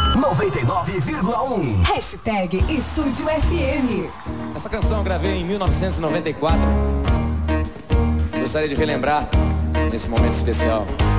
99,1. Hashtag Estúdio FM. Essa canção eu gravei em 1994. Gostaria de relembrar nesse momento especial.